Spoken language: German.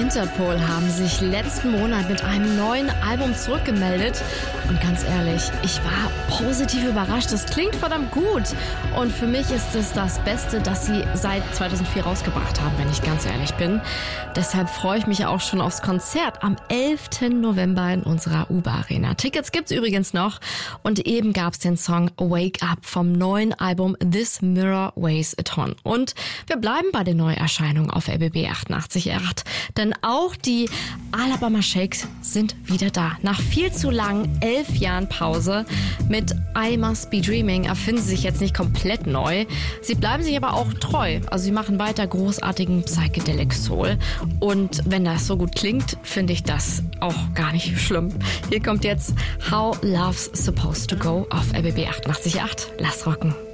Interpol haben sich letzten Monat mit einem neuen Album zurückgemeldet. Und ganz ehrlich, ich war positiv überrascht. Das klingt verdammt gut. Und für mich ist es das Beste, das sie seit 2004 rausgebracht haben, wenn ich ganz ehrlich bin. Deshalb freue ich mich auch schon aufs Konzert am 11. November in unserer UBA Arena. Tickets gibt's übrigens noch. Und eben gab's den Song Wake Up vom neuen Album This Mirror Weighs a Ton. Und wir bleiben bei der Neuerscheinung auf RBB 88.8. Denn auch die Alabama Shakes sind wieder da. Nach viel zu langen 11 Jahren Pause mit I Must Be Dreaming erfinden sie sich jetzt nicht komplett neu. Sie bleiben sich aber auch treu. Also sie machen weiter großartigen Psychedelic Soul. Und wenn das so gut klingt, finde ich das auch gar nicht schlimm. Hier kommt jetzt How Love's Supposed to Go auf RBB 88.8. Lass rocken.